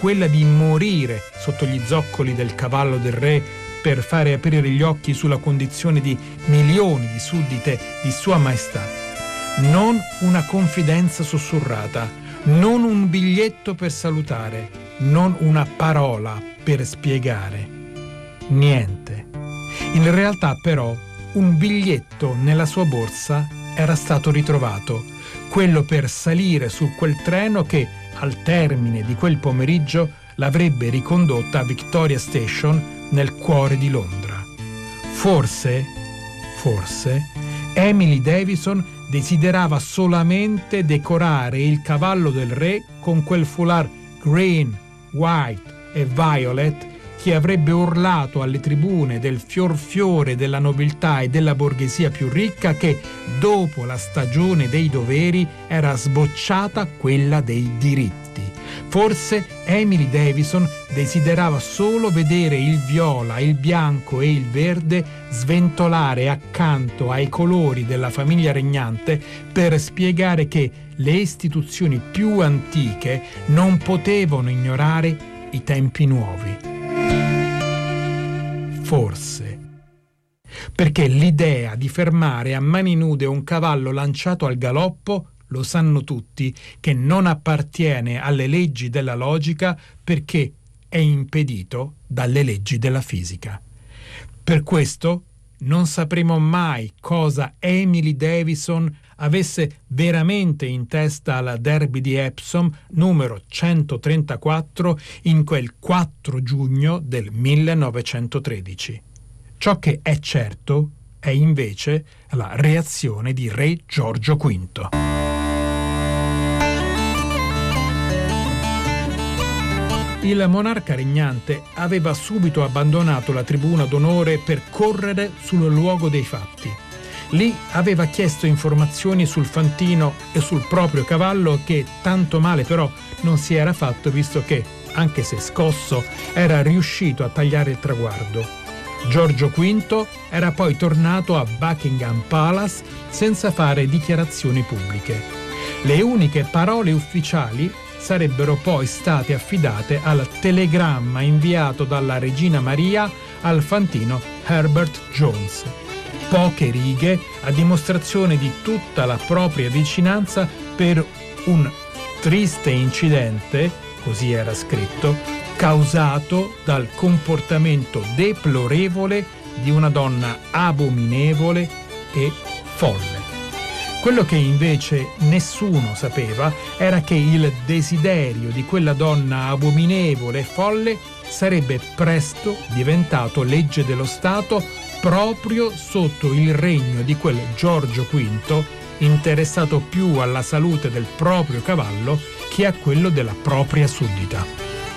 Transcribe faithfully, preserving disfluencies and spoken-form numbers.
quella di morire sotto gli zoccoli del cavallo del re per fare aprire gli occhi sulla condizione di milioni di suddite di Sua Maestà. Non una confidenza sussurrata, non un biglietto per salutare, non una parola per spiegare. Niente. In realtà però un biglietto nella sua borsa era stato ritrovato, quello per salire su quel treno che, al termine di quel pomeriggio, l'avrebbe ricondotta a Victoria Station nel cuore di Londra. Forse, forse, Emily Davison desiderava solamente decorare il cavallo del re con quel foulard green, white e violet che avrebbe urlato alle tribune del fior fiore della nobiltà e della borghesia più ricca che, dopo la stagione dei doveri, era sbocciata quella dei diritti. Forse Emily Davison desiderava solo vedere il viola, il bianco e il verde sventolare accanto ai colori della famiglia regnante per spiegare che le istituzioni più antiche non potevano ignorare i tempi nuovi. Forse. Perché l'idea di fermare a mani nude un cavallo lanciato al galoppo, lo sanno tutti, che non appartiene alle leggi della logica perché è impedito dalle leggi della fisica. Per questo non sapremo mai cosa Emily Davison avesse veramente in testa al derby di Epsom numero centotrentaquattro in quel quattro giugno del millenovecentotredici. Ciò che è certo è invece la reazione di re Giorgio quinto. Il monarca regnante aveva subito abbandonato la tribuna d'onore per correre sul luogo dei fatti. Lì aveva chiesto informazioni sul fantino e sul proprio cavallo che tanto male però non si era fatto visto che, anche se scosso, era riuscito a tagliare il traguardo. Giorgio quinto era poi tornato a Buckingham Palace senza fare dichiarazioni pubbliche. Le uniche parole ufficiali sarebbero poi state affidate al telegramma inviato dalla regina Maria al fantino Herbert Jones. Poche righe a dimostrazione di tutta la propria vicinanza per un triste incidente, così era scritto, causato dal comportamento deplorevole di una donna abominevole e folle. Quello che invece nessuno sapeva era che il desiderio di quella donna abominevole e folle sarebbe presto diventato legge dello Stato proprio sotto il regno di quel Giorgio quinto, interessato più alla salute del proprio cavallo che a quello della propria suddita.